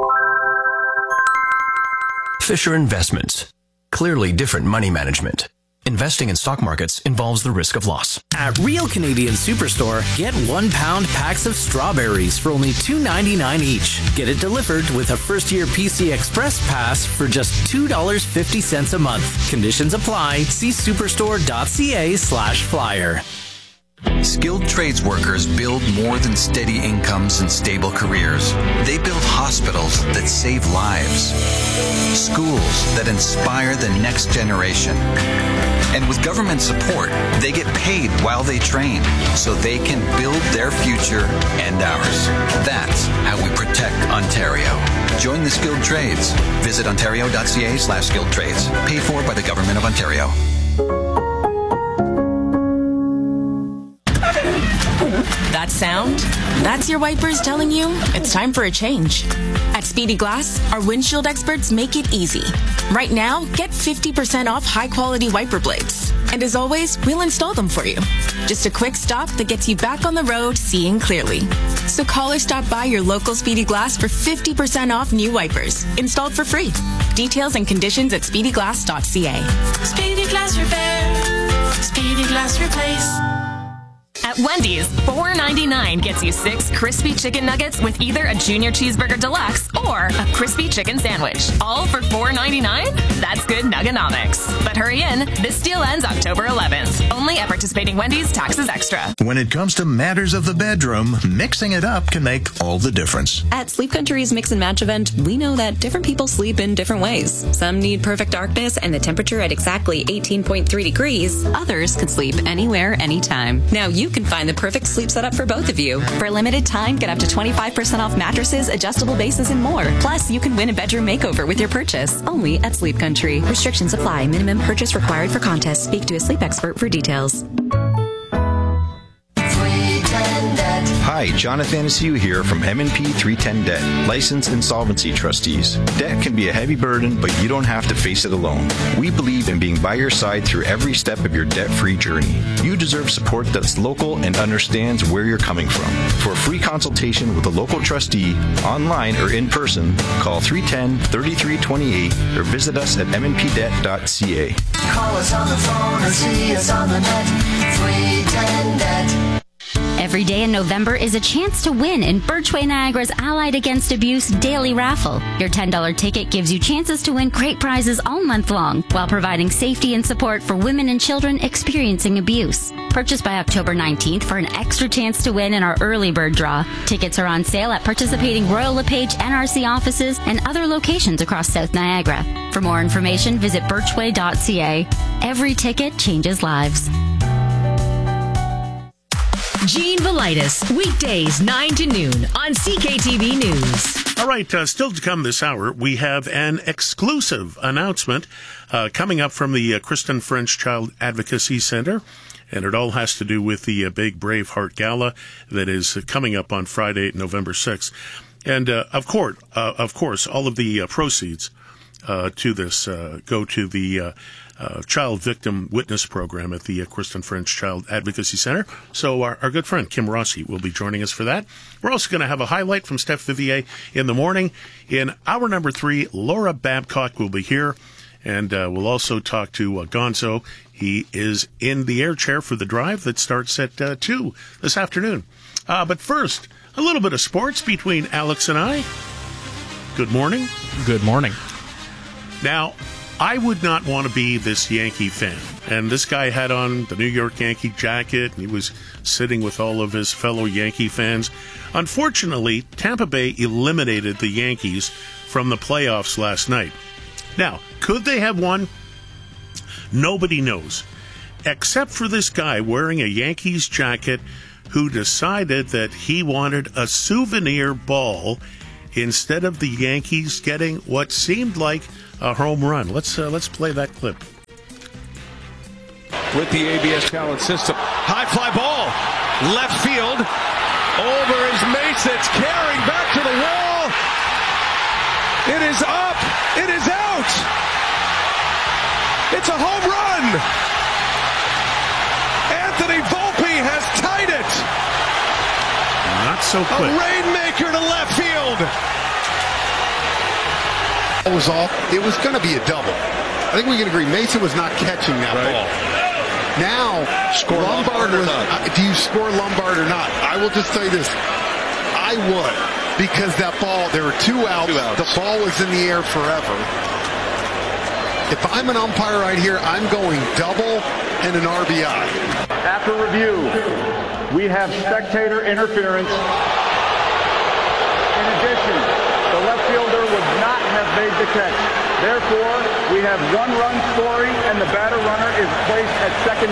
Fisher Investments. Clearly different money management. Investing in stock markets involves the risk of loss. At Real Canadian Superstore, get one pound packs of strawberries for only two ninety-nine each. Get it delivered with a first year P C Express pass for just two dollars and fifty cents a month. Conditions apply. See superstore.ca slash flyer. Skilled trades workers build more than steady incomes and stable careers. They build hospitals that save lives, schools that inspire the next generation. And with government support, they get paid while they train so they can build their future and ours. That's how we protect Ontario. Join the skilled trades. Visit ontario.ca slash skilled trades. Paid for by the Government of Ontario. That sound? That's your wipers telling you it's time for a change. At Speedy Glass, our windshield experts make it easy. Right now, get fifty percent off high-quality wiper blades. And as always, we'll install them for you. Just a quick stop that gets you back on the road seeing clearly. So call or stop by your local Speedy Glass for fifty percent off new wipers, installed for free. Details and conditions at speedy glass dot c a. Speedy Glass Repair. Speedy Glass Replace. At Wendy's, four ninety-nine gets you six crispy chicken nuggets with either a junior cheeseburger deluxe or a crispy chicken sandwich. All for four ninety-nine? That's good nuggenomics. But hurry in, this deal ends October eleventh. Only at participating Wendy's, taxes extra. When it comes to matters of the bedroom, mixing it up can make all the difference. At Sleep Country's Mix and Match event, we know that different people sleep in different ways. Some need perfect darkness and the temperature at exactly eighteen point three degrees. Others could sleep anywhere, anytime. Now you can find the perfect sleep setup for both of you. For a limited time, get up to twenty-five percent off mattresses, adjustable bases, and more. Plus, you can win a bedroom makeover with your purchase. Only at Sleep Country. Restrictions apply. Minimum purchase required for contest. Speak to a sleep expert for details. Hi, Jonathan Asiu here from M and P three ten Debt, licensed insolvency trustees. Debt can be a heavy burden, but you don't have to face it alone. We believe in being by your side through every step of your debt-free journey. You deserve support that's local and understands where you're coming from. For a free consultation with a local trustee, online or in person, call three one zero, three three two eight or visit us at m n p debt dot c a. Call us on the phone or see us on the net. three ten Debt. Every day in November is a chance to win in Birchway Niagara's Allied Against Abuse Daily Raffle. Your ten dollars ticket gives you chances to win great prizes all month long while providing safety and support for women and children experiencing abuse. Purchase by October nineteenth for an extra chance to win in our early bird draw. Tickets are on sale at participating Royal LePage N R C offices and other locations across South Niagara. For more information, visit birchway dot c a. Every ticket changes lives. Gene Velitis, weekdays nine to noon on C K T V News. All right, uh, still to come this hour, we have an exclusive announcement uh, coming up from the uh, Kristen French Child Advocacy Center, and it all has to do with the uh, big Braveheart Gala that is uh, coming up on Friday, November sixth. And uh, of course, uh, of course, all of the uh, proceeds uh, to this uh, go to the uh, uh, Child Victim Witness Program at the uh, Kristen French Child Advocacy Center. So our, our good friend Kim Rossi will be joining us for that. We're also going to have a highlight from Steph Vivier in the morning. In hour number three, Laura Babcock will be here, and uh, we'll also talk to uh, Gonzo. He is in the air chair for the drive that starts at uh, two this afternoon. Uh, but first, a little bit of sports between Alex and I. Good morning. Good morning. Now, I would not want to be this Yankee fan. And this guy had on the New York Yankee jacket, and he was sitting with all of his fellow Yankee fans. Unfortunately, Tampa Bay eliminated the Yankees from the playoffs last night. Now, could they have won? Nobody knows, except for this guy wearing a Yankees jacket who decided that he wanted a souvenir ball instead of the Yankees getting what seemed like a home run. Let's uh, let's play that clip. With the A B S talent system, high fly ball, left field, over is Mason. It's carrying back to the wall. It is up. It is out. It's a home run. Anthony Volpe has tied it. Not so quick. A rainmaker to left field. It was off. It was going to be a double. I think we can agree Mason was not catching that right. ball. Now, score Lombard, Lombard was, uh, do you score Lombard or not? I will just tell you this. I would, because that ball, there were two outs. Two outs. The ball was in the air forever. If I'm an umpire right here, I'm going double and an R B I. After review, we have spectator interference. In addition, the left fielder would not have made the catch. Therefore, we have one run scoring, and the batter runner is placed at second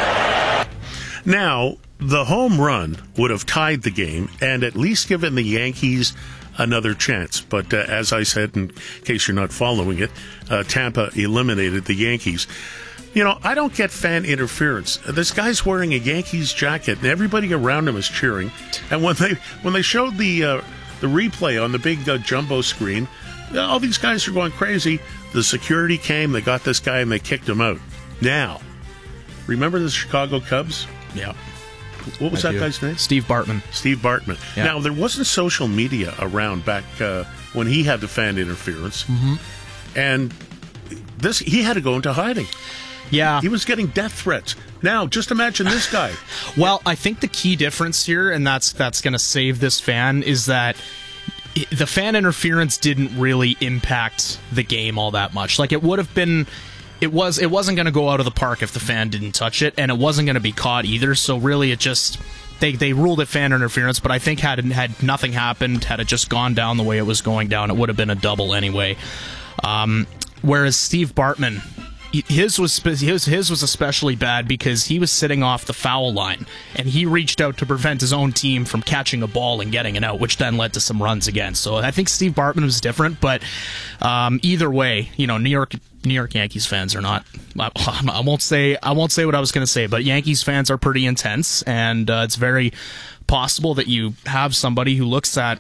base. Now, the home run would have tied the game and at least given the Yankees another chance. But uh, as I said, in case you're not following it, uh, Tampa eliminated the Yankees. You know, I don't get fan interference. This guy's wearing a Yankees jacket, and everybody around him is cheering. And when they when they showed the uh, the replay on the big uh, jumbo screen, all these guys are going crazy. The security came, they got this guy, and they kicked him out. Now, remember the Chicago Cubs? Yeah. What was I that do. guy's name? Steve Bartman. Steve Bartman. Yeah. Now, there wasn't social media around back uh, when he had the fan interference. Mm-hmm. And this he had to go into hiding. Yeah. He was getting death threats. Now, just imagine this guy. Well, I think the key difference here, and that's that's going to save this fan, is that the fan interference didn't really impact the game all that much. Like, it would have been... It was. It wasn't going to go out of the park if the fan didn't touch it, and it wasn't going to be caught either. So really, it just they they ruled it fan interference. But I think had it, had nothing happened, had it just gone down the way it was going down, it would have been a double anyway. Um, whereas Steve Bartman, his was his his was especially bad because he was sitting off the foul line, and he reached out to prevent his own team from catching a ball and getting it out, which then led to some runs again. So I think Steve Bartman was different, but um, either way, you know, New York. New York Yankees fans are not. I, I won't say. I won't say what I was going to say, but Yankees fans are pretty intense, and uh, it's very possible that you have somebody who looks at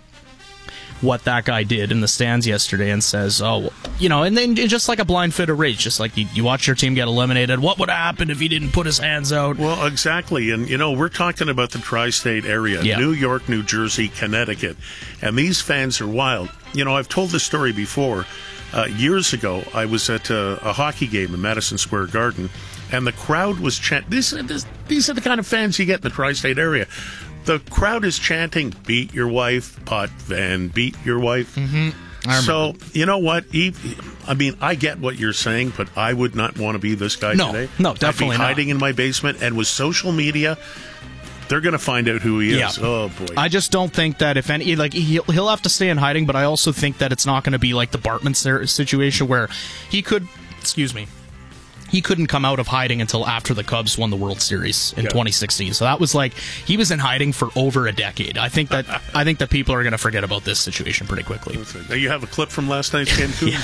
what that guy did in the stands yesterday and says, "Oh, you know," and then just like a blind fit of rage, just like you, you watch your team get eliminated. What would have happened if he didn't put his hands out? Well, exactly, and you know we're talking about the tri-state area: yeah. New York, New Jersey, Connecticut, and these fans are wild. You know, I've told this story before. Uh, years ago, I was at a, a hockey game in Madison Square Garden, and the crowd was chanting. This, this, these are the kind of fans you get in the tri-state area. The crowd is chanting, "Beat your wife, Pot Van, beat your wife." Mm-hmm. So, you know what? He, I mean, I get what you're saying, but I would not want to be this guy no, today. No, definitely I'd be hiding not. in my basement, and with social media, they're going to find out who he is. Yeah. Oh, boy. I just don't think that if any, like, he'll, he'll have to stay in hiding, but I also think that it's not going to be like the Bartman situation where he could, excuse me, he couldn't come out of hiding until after the Cubs won the World Series in Yeah. twenty sixteen. So that was like he was in hiding for over a decade. I think that I think that people are going to forget about this situation pretty quickly. Now you have a clip from last night's game too.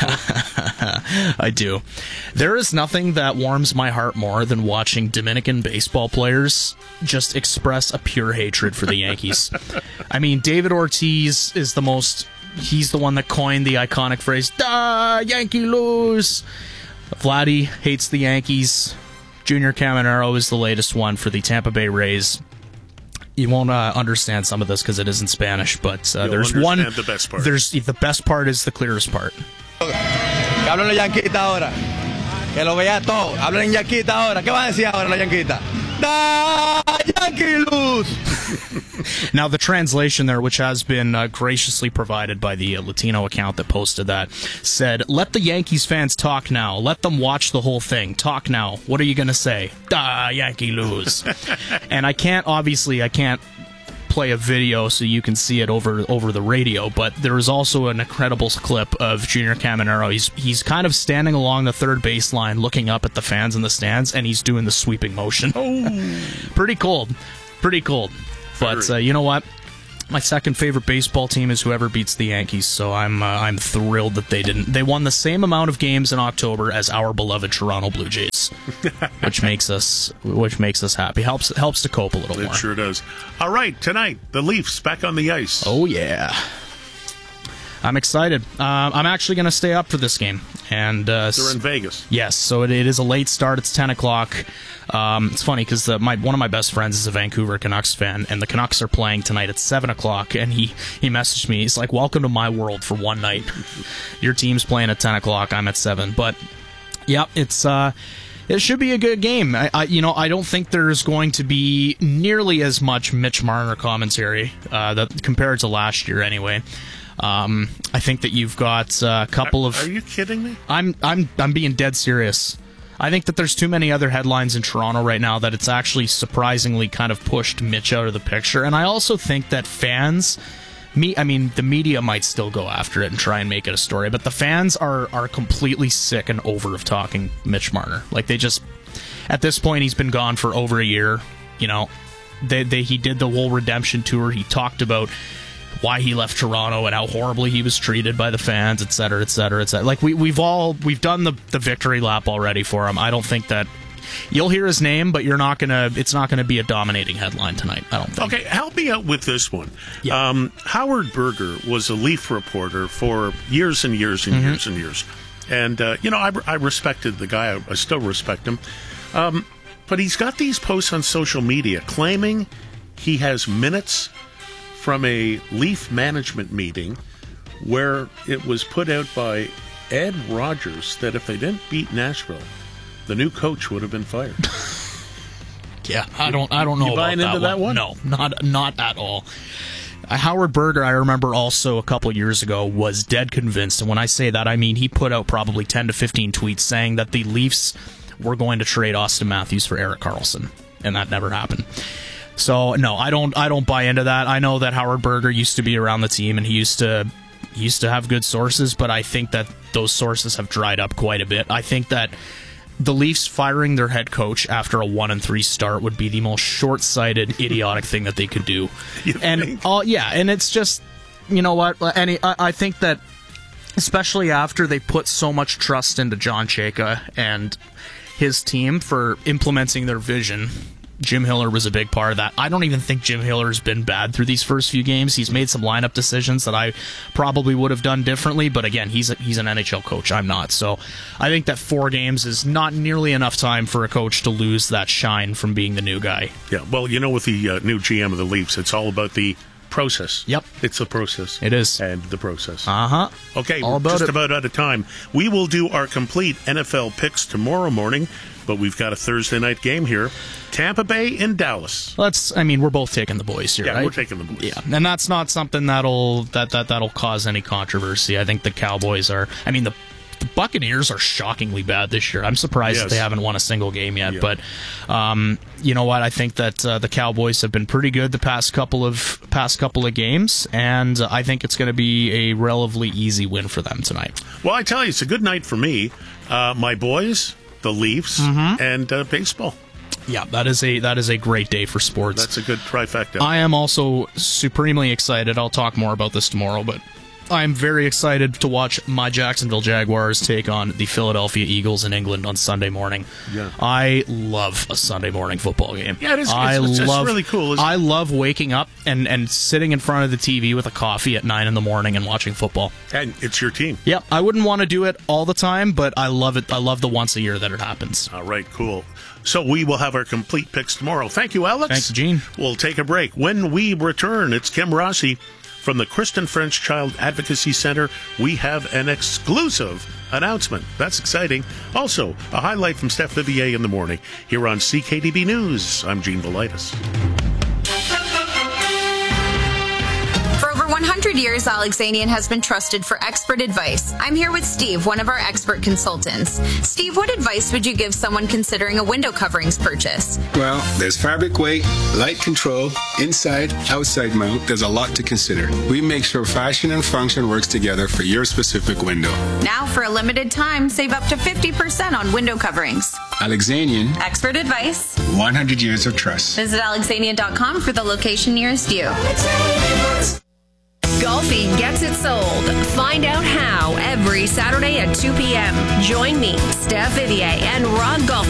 I do. There is nothing that warms my heart more than watching Dominican baseball players just express a pure hatred for the Yankees. I mean, David Ortiz is the most. He's the one that coined the iconic phrase, "Da Yankee lose." Vladdy hates the Yankees. Junior Caminero is the latest one for the Tampa Bay Rays. You won't uh, understand some of this because it is in Spanish, but uh, You'll there's one. understand the best part. There's the best part is the clearest part. Que hablen los yanquita ahora. Que lo vea todo. Hablen en yanquita ahora. ¿Qué van a decir ahora los yanquita? Da Yankee lose. Now, the translation there, which has been uh, graciously provided by the uh, Latino account that posted that, said, "Let the Yankees fans talk now. Let them watch the whole thing. Talk now. What are you going to say? Da, Yankee lose." And I can't, obviously, I can't play a video so you can see it over over the radio, but there is also an incredible clip of Junior Caminero. He's he's kind of standing along the third baseline looking up at the fans in the stands, and he's doing the sweeping motion. Oh. Pretty cold. Pretty cold. But uh, you know what? My second favorite baseball team is whoever beats the Yankees, so I'm uh, I'm thrilled that they didn't. They won the same amount of games in October as our beloved Toronto Blue Jays, which makes us which makes us happy. Helps helps to cope a little It more. sure does. All right, tonight the Leafs back on the ice. Oh yeah, I'm excited. Uh, I'm actually going to stay up for this game, and uh, They're in Vegas. Yes, so it, it is a late start. It's ten o'clock. Um, it's funny because my one of my best friends is a Vancouver Canucks fan, and the Canucks are playing tonight at seven o'clock. And he he messaged me. He's like, "Welcome to my world for one night. Your team's playing at ten o'clock. I'm at seven." But yep, it's uh, it should be a good game. I, I you know I don't think there's going to be nearly as much Mitch Marner commentary uh, that compared to last year anyway. Um, I think that you've got uh, a couple of. Are you kidding me? I'm I'm I'm being dead serious. I think that there's too many other headlines in Toronto right now that it's actually surprisingly kind of pushed Mitch out of the picture. And I also think that fans, me, I mean, the media might still go after it and try and make it a story, but the fans are are completely sick and over of talking Mitch Marner. Like they just, at this point, he's been gone for over a year. You know, they they he did the whole redemption tour. He talked about why he left Toronto and how horribly he was treated by the fans, et cetera, et cetera, et cetera. Like we we've all we've done the the victory lap already for him. I don't think that you'll hear his name, but you're not gonna. It's not gonna be a dominating headline tonight. I don't think. Okay, help me out with this one. Yeah. Um, Howard Berger was a Leaf reporter for years and years and Mm-hmm. years and years, and uh, you know I, I respected the guy. I, I still respect him, um, but he's got these posts on social media claiming he has minutes from a Leaf management meeting where it was put out by Ed Rogers that if they didn't beat Nashville, the new coach would have been fired. Yeah, I don't. I don't know You about buying that, into that one? No, not not at all. Uh, Howard Berger, I remember also a couple years ago, was dead convinced, and when I say that, I mean he put out probably ten to fifteen tweets saying that the Leafs were going to trade Austin Matthews for Erik Karlsson, and that never happened. So no, I don't. I don't buy into that. I know that Howard Berger used to be around the team, and he used to he used to have good sources, but I think that those sources have dried up quite a bit. I think that the Leafs firing their head coach after a one and three start would be the most short-sighted, idiotic thing that they could do. You and think? uh, yeah, and it's just, you know what? And I, I think that, especially after they put so much trust into John Chayka and his team for implementing their vision. Jim Hiller was a big part of that. I don't even think Jim Hiller's been bad through these first few games. He's made some lineup decisions that I probably would have done differently, but again, he's a, he's an N H L coach. I'm not. So I think that four games is not nearly enough time for a coach to lose that shine from being the new guy. Yeah, well, you know, with the uh, new G M of the Leafs, it's all about the process. Yep. It's a process. It is. And the process. Uh-huh. Okay, All we're about just it. about out of time. We will do our complete N F L picks tomorrow morning, but we've got a Thursday night game here. Tampa Bay and Dallas. Let's. I mean, we're both taking the boys here, Yeah, right? we're taking the boys. Yeah, and that's not something that'll that that that'll cause any controversy. I think the Cowboys are. I mean, the the Buccaneers are shockingly bad this year. I'm surprised Yes. that they haven't won a single game yet. Yeah. But um, you know what? I think that uh, the Cowboys have been pretty good the past couple of past couple of games, and uh, I think it's going to be a relatively easy win for them tonight. Well, I tell you, it's a good night for me. Uh, my boys, the Leafs, Mhm. and uh, baseball. Yeah, that is a that is a great day for sports. That's a good trifecta. I am also supremely excited. I'll talk more about this tomorrow, but I'm very excited to watch my Jacksonville Jaguars take on the Philadelphia Eagles in England on Sunday morning. Yeah. I love a Sunday morning football game. Yeah, it is. It's, I it's, it's love, really cool. Isn't I it? love waking up and, and sitting in front of the T V with a coffee at nine in the morning and watching football. And it's your team. Yeah, I wouldn't want to do it all the time, but I love it. I love the once a year that it happens. All right, cool. So we will have our complete picks tomorrow. Thank you, Alex. Thanks, Gene. We'll take a break. When we return, it's Kim Rossi from the Kristen French Child Advocacy Center. We have an exclusive announcement. That's exciting. Also, a highlight from Steph Vivier in the morning here on C K D B News. I'm Gene Velitis. For over one hundred years, Alexanian has been trusted for expert advice. I'm here with Steve, one of our expert consultants. Steve, what advice would you give someone considering a window coverings purchase? Well, there's fabric weight, light control, inside, outside mount. There's a lot to consider. We make sure fashion and function works together for your specific window. Now, for a limited time, save up to fifty percent on window coverings. Alexanian, Expert advice. one hundred years of trust. Visit Alexanian dot com for the location nearest you. Golfi gets it sold. Find out how every Saturday at two p.m. Join me, Steph Vivier, and Rod Golf